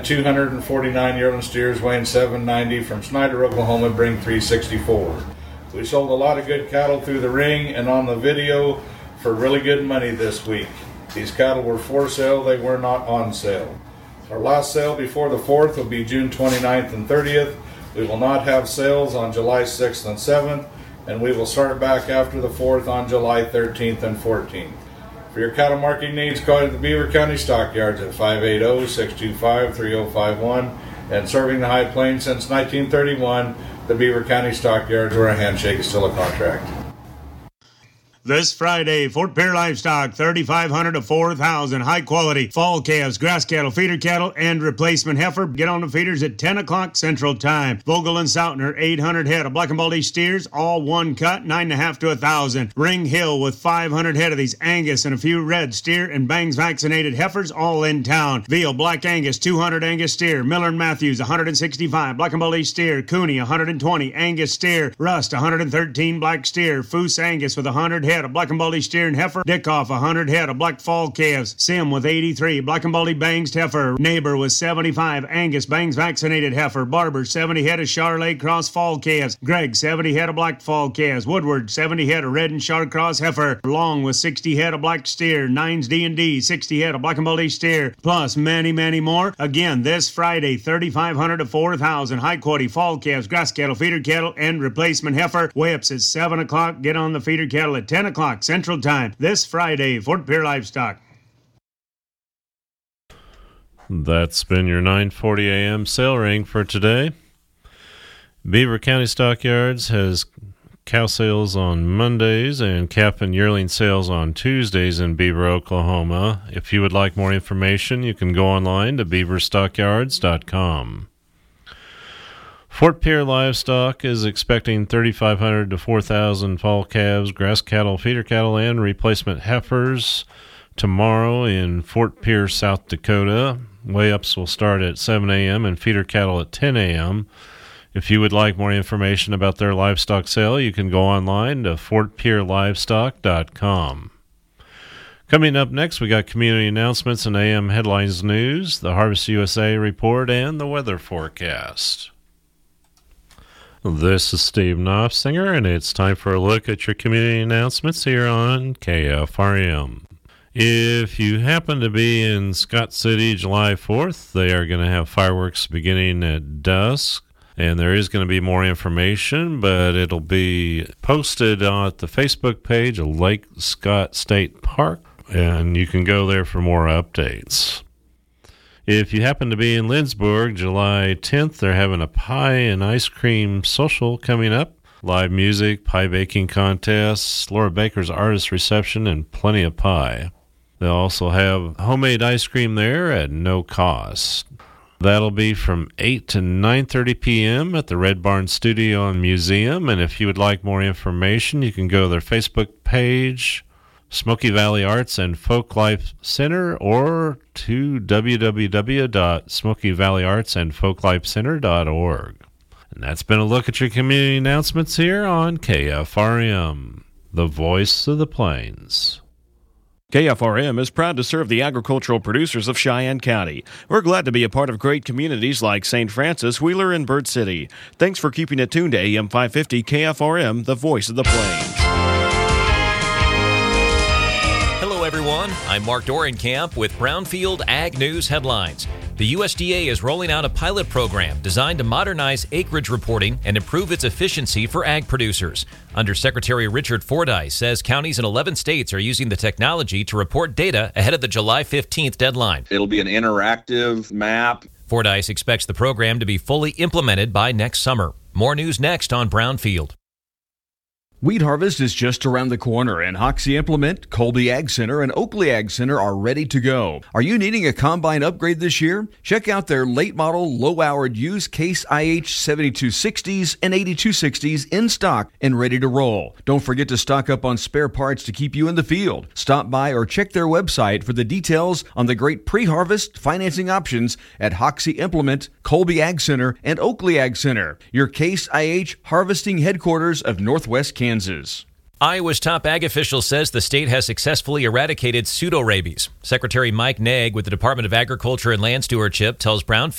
249 yearling steers weighing 790 from Snyder, Oklahoma bring 364. We sold a lot of good cattle through the ring and on the video for really good money this week. These cattle were for sale, they were not on sale. Our last sale before the 4th will be June 29th and 30th. We will not have sales on July 6th and 7th, and we will start back after the 4th on July 13th and 14th. For your cattle marketing needs, call the Beaver County Stockyards at 580-625-3051. And serving the High Plains since 1931, the Beaver County Stockyards, where a handshake is still a contract. This Friday, Fort Pierre Livestock, 3,500 to 4,000 high-quality fall calves, grass cattle, feeder cattle, and replacement heifer. Get on the feeders at 10 o'clock Central Time. Vogel and Sautner, 800 head of black and baldy steers, all one cut, 9.5 to 1,000. Ring Hill with 500 head of these Angus and a few red steer and bangs vaccinated heifers, all in town. Veal, black Angus, 200 Angus steer. Miller and Matthews, 165 black and baldy steer. Cooney, 120 Angus steer. Rust, 113 black steer. Foose Angus with 100 head of black and baldy steer and heifer. Dickoff, 100 head of black fall calves. Sim with 83 black and baldy bangs heifer. Neighbor with 75 Angus bangs vaccinated heifer. Barber, 70 head of Charolais cross fall calves. Gregg, 70 head of black fall calves. Woodward, 70 head of red and Char cross heifer. Long with 60 head of black steer. Nines D&D, 60 head of black and baldy steer. Plus many, many more. Again, this Friday, 3,500 to 4,000 high quality fall calves, grass cattle, feeder cattle, and replacement heifer. Weigh-ups at 7 o'clock. Get on the feeder cattle at 10 o'clock Central Time this Friday. Fort Pierre Livestock. That's been your 9:40 a.m. sale ring for today. Beaver County Stockyards has cow sales on Mondays and calf and yearling sales on Tuesdays in Beaver, Oklahoma. If you would like more information, you can go online to beaverstockyards.com. Fort Pierre Livestock is expecting 3,500 to 4,000 fall calves, grass cattle, feeder cattle, and replacement heifers tomorrow in Fort Pierre, South Dakota. Weigh-ups will start at 7 a.m. and feeder cattle at 10 a.m. If you would like more information about their livestock sale, you can go online to fortpierrelivestock.com. Coming up next, we got community announcements and AM headlines news, the Harvest USA report, and the weather forecast. This is Steve Knopfsinger, and it's time for a look at your community announcements here on KFRM. If you happen to be in Scott City July 4th, they are going to have fireworks beginning at dusk, and there is going to be more information, but it'll be posted on the Facebook page of Lake Scott State Park, and you can go there for more updates. If you happen to be in Lindsborg, July 10th, they're having a pie and ice cream social coming up. Live music, pie baking contests, Laura Baker's artist reception, and plenty of pie. They'll also have homemade ice cream there at no cost. That'll be from 8 to 9:30 p.m. at the Red Barn Studio and Museum. And if you would like more information, you can go to their Facebook page, Smoky Valley Arts and Folk Life Center, or to www.smokyvalleyartsandfolklifecenter.org. And that's been a look at your community announcements here on KFRM, the voice of the plains. KFRM is proud to serve the agricultural producers of Cheyenne County. We're glad to be a part of great communities like St. Francis, Wheeler, and Bird City. Thanks for keeping it tuned to AM 550 KFRM, the voice of the plains. Hello, everyone. I'm Mark Dorenkamp with Brownfield Ag News Headlines. The USDA is rolling out a pilot program designed to modernize acreage reporting and improve its efficiency for ag producers. Undersecretary Richard Fordyce says counties in 11 states are using the technology to report data ahead of the July 15th deadline. It'll be an interactive map. Fordyce expects the program to be fully implemented by next summer. More news next on Brownfield. Wheat harvest is just around the corner, and Hoxie Implement, Colby Ag Center, and Oakley Ag Center are ready to go. Are you needing a combine upgrade this year? Check out their late model, low-hourred used Case IH 7260s and 8260s in stock and ready to roll. Don't forget to stock up on spare parts to keep you in the field. Stop by or check their website for the details on the great pre-harvest financing options at Hoxie Implement, Colby Ag Center, and Oakley Ag Center, your Case IH harvesting headquarters of Northwest Kansas. Iowa's top ag official says the state has successfully eradicated pseudorabies. Secretary Mike Naig with the Department of Agriculture and Land Stewardship tells Brownfield